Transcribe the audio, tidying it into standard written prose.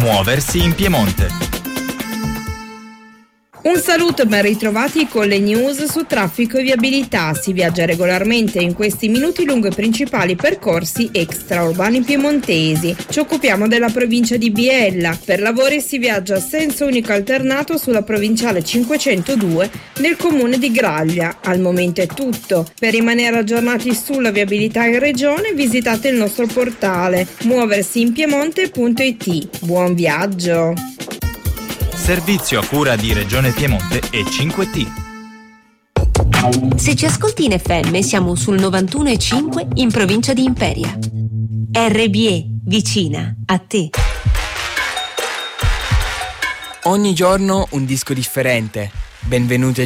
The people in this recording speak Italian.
Muoversi in Piemonte. Un saluto, ben ritrovati con le news su traffico e viabilità. Si viaggia regolarmente in questi minuti lungo i principali percorsi extraurbani piemontesi. Ci occupiamo della provincia di Biella. Per lavori si viaggia a senso unico alternato sulla provinciale 502 nel comune di Graglia. Al momento è tutto. Per rimanere aggiornati sulla viabilità in regione visitate il nostro portale muoversiinpiemonte.it. Buon viaggio! Servizio a cura di Regione Piemonte e 5T. Se ci ascolti in FM siamo sul 91,5 in provincia di Imperia. RBE, vicina a te. Ogni giorno un disco differente. Benvenuti